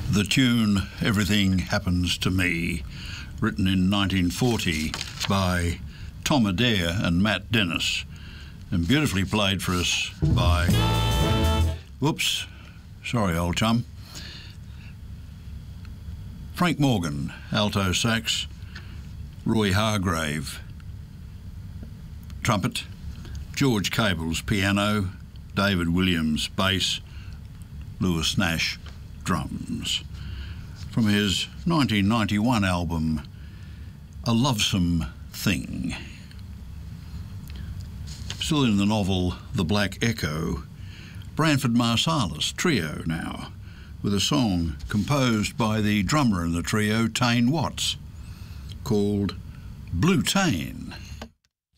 The tune Everything Happens to Me, written in 1940 by Tom Adair and Matt Dennis, and beautifully played for us by, whoops, sorry old chum, Frank Morgan, alto sax, Roy Hargrave, trumpet, George Cable's piano, David Williams bass, Lewis Nash drums. From his 1991 album, A Lovesome Thing. Still in the novel The Black Echo, Branford Marsalis trio now, with a song composed by the drummer in the trio, Tane Watts, called Blue Tane.